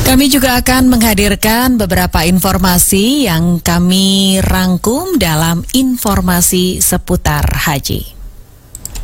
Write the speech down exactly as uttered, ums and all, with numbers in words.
Kami juga akan menghadirkan beberapa informasi yang kami rangkum dalam informasi seputar haji.